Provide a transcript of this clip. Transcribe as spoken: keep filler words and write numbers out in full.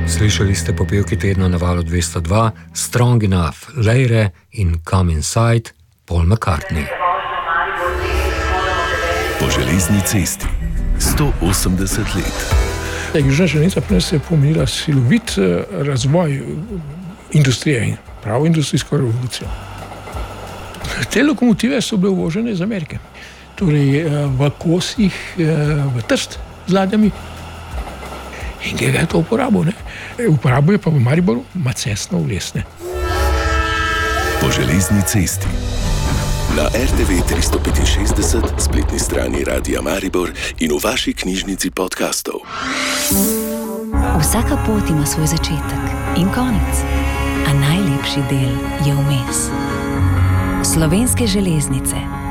Slišali ste popevki tedna na valu dvesto dva, Strong Enough, Leire in Come Inside, Paul McCartney. Po železni cesti sto osemdeset let. Južna železnica pri nas je pomenila silovit razvoj industrije, pravo industrijsko revolucijo. Te lokomotive so bile uvožene iz Amerike, torej v kosih, v Trst z ladjami. In kje je to uporabil? Uporabil je pa v Mariboru macesno vlesne. Po železni cesti. Na er te ve tristo petinšestdeset, spletni strani Radia Maribor in v vaši knjižnici podcastov. Vsaka pot ima svoj začetek in konec, a najlepši del je vmes. Slovenske železnice.